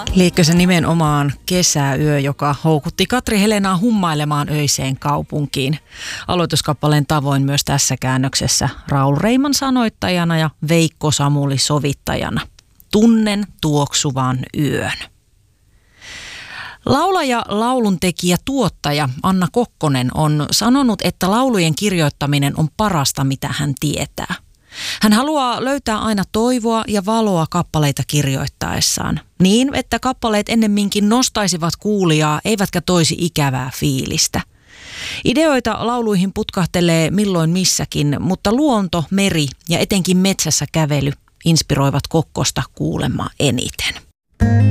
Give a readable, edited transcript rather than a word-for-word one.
Liekö se nimenomaan kesäyö, joka houkutti Katri Helenaa hummailemaan öiseen kaupunkiin. Aloituskappaleen tavoin myös tässä käännöksessä Raul Reiman sanoittajana ja Veikko Samuli sovittajana. Tunnen tuoksuvan yön. Laulaja, lauluntekijä, tuottaja Anna Kokkonen on sanonut, että laulujen kirjoittaminen on parasta, mitä hän tietää. Hän haluaa löytää aina toivoa ja valoa kappaleita kirjoittaessaan, niin että kappaleet ennemminkin nostaisivat kuulijaa, eivätkä toisi ikävää fiilistä. Ideoita lauluihin putkahtelee milloin missäkin, mutta luonto, meri ja etenkin metsässä kävely inspiroivat Kokkosta kuulemma eniten.